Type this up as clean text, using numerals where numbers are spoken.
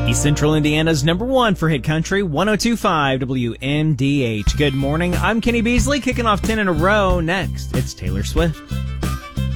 East Central Indiana's number one for hit country, 102.5 WMDH. Good morning. I'm Kenny Beasley, kicking off 10 in a row. Next, it's Taylor Swift.